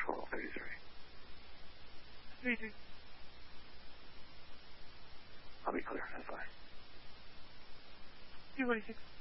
12:33. 33. I'll be clear. That's fine. 246.